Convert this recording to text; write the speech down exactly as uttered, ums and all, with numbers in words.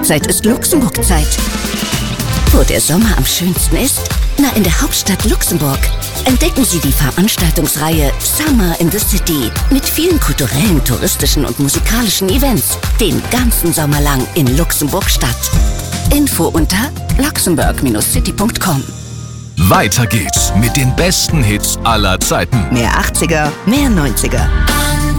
Sommerzeit ist Luxemburg-Zeit. Wo der Sommer am schönsten ist? Na, in der Hauptstadt Luxemburg. Entdecken Sie die Veranstaltungsreihe Summer in the City mit vielen kulturellen, touristischen und musikalischen Events. Den ganzen Sommer lang in Luxemburg-Stadt. Info unter luxemburg Bindestrich city Punkt com. Weiter geht's mit den besten Hits aller Zeiten. Mehr achtziger, mehr neunziger.